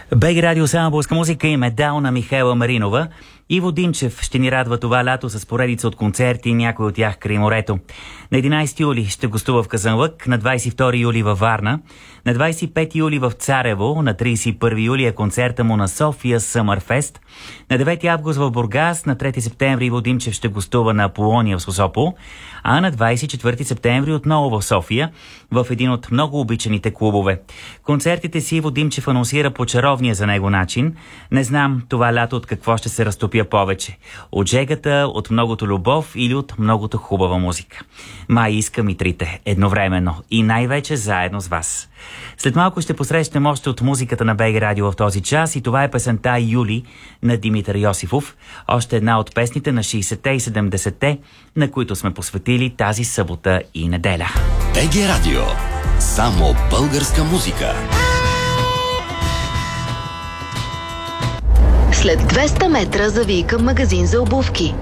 БГ Радио Самоборска музика и медал на Михайла Маринова. Иво Димчев ще ни радва това лято с поредица от концерти, някои от тях край морето. На 11 юли ще гостува в Казанлък, на 22 юли във Варна, на 25 юли в Царево, на 31 юли е концерта му на София Съмърфест, на 9 август в Бургас, на 3 септември Иво Димчев ще гостува на Аполония в Созопол, а на 24 септември отново в София, в един от много обичаните клубове. Концертите си Иво Димчев анонсира по чаровния за него начин. Не знам това лято от какво ще се разтопя повече. От жегата, от многото любов или от многото хубава музика. Май искам и трите, едновременно и най-вече заедно с вас. След малко ще посрещнем още от музиката на БГ Радио в този час и това е песента Юли на Димитър Йосифов. Още една от песните на 60-те и 70-те, на които сме посветили тази събота и неделя. БГ Радио. Само българска музика. След 200 метра завий към магазин за обувки.